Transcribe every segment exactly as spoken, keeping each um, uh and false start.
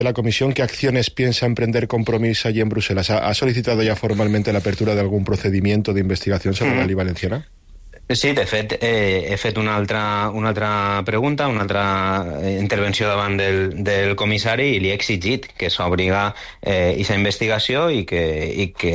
la Comisión, ¿qué acciones piensa emprender Compromís allí en Bruselas? ¿Ha, ha solicitado ya formalmente la apertura de algún procedimiento de investigación sobre mm. la ley valenciana? Sí, de fet, eh, he fet una altra, una altra pregunta, una altra intervenció davant del, del comissari i li he exigit que s'obriga eh, aquesta investigació i que, i que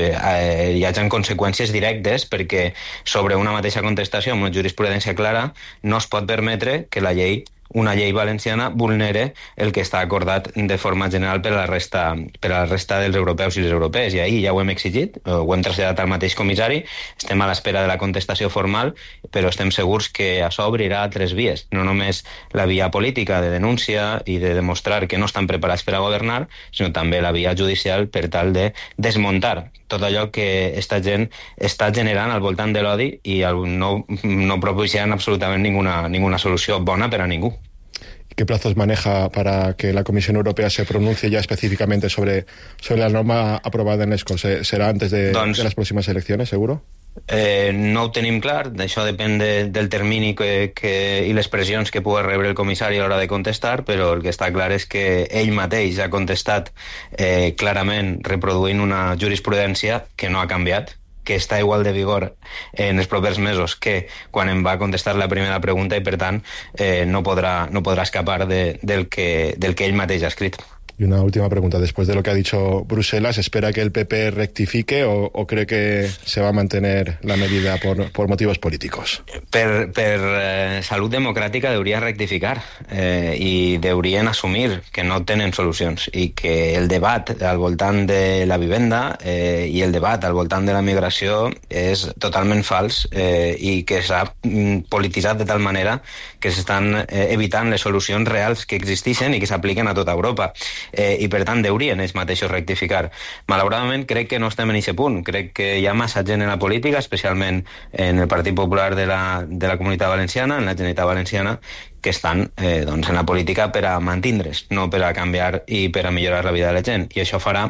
eh, hi hagi conseqüències directes, perquè sobre una mateixa contestació amb una jurisprudència clara no es pot permetre que la llei una llei valenciana vulnere el que està acordat de forma general per a la resta, per a la resta dels europeus i les europees. I ahir ja ho hem exigit, ho hem traslladat al mateix comissari, estem a l'espera de la contestació formal, però estem segurs que això obrirà altres vies, no només la via política de denúncia i de demostrar que no estan preparats per a governar, sinó també la via judicial per tal de desmuntar tot allò que esta gent està generant al voltant de l'odi i no, no propiciant absolutament ninguna, ninguna solució bona per a ningú. ¿Qué plazos maneja para que la Comisión Europea se pronuncie ya específicamente sobre, sobre la norma aprobada en ESCO? ¿Será antes de, doncs, de las próximas elecciones, seguro? Eh, no ho tenim clar, d'això depèn de, del termini que, que, i les pressions que pugui rebre el comissari a l'hora de contestar, però el que està clar és que ell mateix ha contestat eh, clarament reproduint una jurisprudència que no ha canviat, que està igual de vigor en els propers mesos que quan em va contestar la primera pregunta i, per tant, eh, no, podrà, no podrà escapar de, del, que, del que ell mateix ha escrit. Y una última pregunta. Después de lo que ha dicho Bruselas, ¿espera que el P P rectifique o, o cree que se va a mantener la medida por, por motivos políticos? Per, per eh, salut democràtica hauria rectificar eh, i haurien assumir que no tenen solucions i que el debat al voltant de la vivenda eh, i el debat al voltant de la migració és totalment fals eh, i que s'ha polititzat de tal manera que s'estan eh, evitant les solucions reals que existeixen i que s'apliquen a tota Europa. Eh, i per tant deurien ells mateixos rectificar. Malauradament crec que no estem en aquest punt, crec que hi ha massa gent en la política, especialment en el Partit Popular de la, de la Comunitat Valenciana, en la Generalitat Valenciana, que estan eh, doncs, en la política per a mantindre's, no per a canviar i per a millorar la vida de la gent, i això farà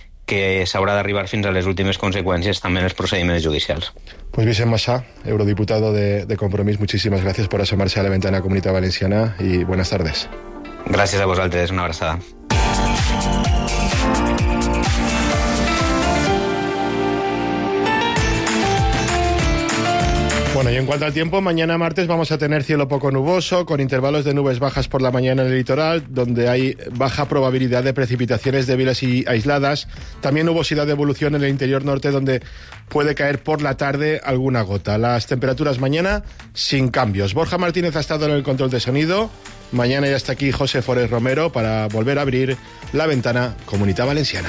que s'haurà d'arribar fins a les últimes conseqüències també en els procediments judicials. Pues Vicent Massà, eurodiputado de, de Compromís, muchísimas gracias por asomarse a la ventana Comunitat Valenciana y buenas tardes. Gràcies a vosaltres, una abraçada. Bueno, y en cuanto al tiempo, mañana martes vamos a tener cielo poco nuboso, con intervalos de nubes bajas por la mañana en el litoral, donde hay baja probabilidad de precipitaciones débiles y aisladas. También nubosidad de evolución en el interior norte, donde puede caer por la tarde alguna gota. Las temperaturas mañana sin cambios. Borja Martínez ha estado en el control de sonido. Mañana ya está aquí José Forés Romero para volver a abrir la ventana Comunitat Valenciana.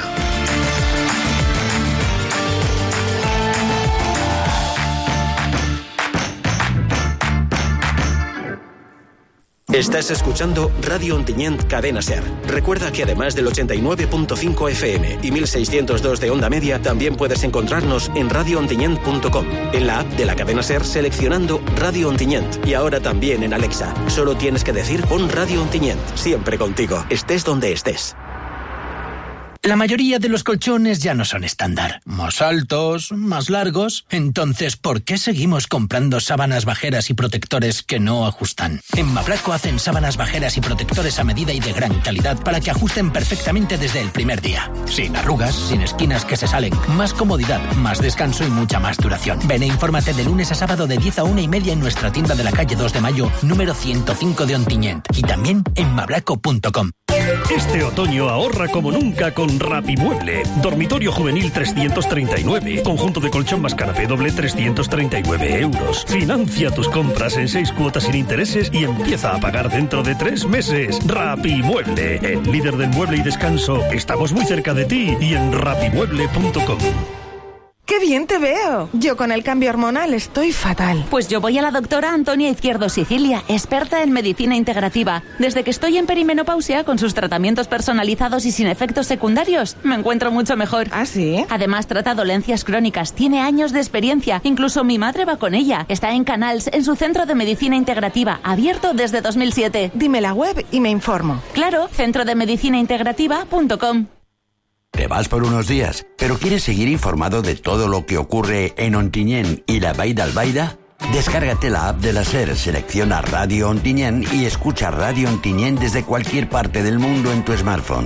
Estás escuchando Radio Ontinyent Cadena Ser. Recuerda que además del ochenta y nueve punto cinco F M y mil seiscientos dos de onda media, también puedes encontrarnos en radio ontinyent punto com, en la app de la Cadena Ser seleccionando Radio Ontinyent y ahora también en Alexa. Solo tienes que decir pon Radio Ontinyent, siempre contigo, estés donde estés. La mayoría de los colchones ya no son estándar. Más altos, más largos. Entonces, ¿por qué seguimos comprando sábanas bajeras y protectores que no ajustan? En Mabraco hacen sábanas bajeras y protectores a medida y de gran calidad para que ajusten perfectamente desde el primer día. Sin arrugas, sin esquinas que se salen. Más comodidad, más descanso y mucha más duración. Ven e infórmate de lunes a sábado de diez a una y media en nuestra tienda de la calle dos de mayo, número ciento cinco de Ontinyent. Y también en mabraco punto com. Este otoño ahorra como nunca con Rapimueble. Dormitorio juvenil trescientos treinta y nueve. Conjunto de colchón más canapé doble trescientos treinta y nueve euros. Financia tus compras en seis cuotas sin intereses y empieza a pagar dentro de tres meses. Rapimueble, el líder del mueble y descanso. Estamos muy cerca de ti y en rapimueble punto com. ¡Qué bien te veo! Yo con el cambio hormonal estoy fatal. Pues yo voy a la doctora Antonia Izquierdo Sicilia, experta en medicina integrativa. Desde que estoy en perimenopausia, con sus tratamientos personalizados y sin efectos secundarios, me encuentro mucho mejor. ¿Ah, sí? Además, trata dolencias crónicas, tiene años de experiencia. Incluso mi madre va con ella. Está en Canals, en su centro de medicina integrativa, abierto desde dos mil siete. Dime la web y me informo. Claro, centro de medicina integrativa punto com. Te vas por unos días, pero ¿quieres seguir informado de todo lo que ocurre en Ontinyent y la Vall d'Albaida? Descárgate la app de la SER, selecciona Radio Ontinyent y escucha Radio Ontinyent desde cualquier parte del mundo en tu smartphone.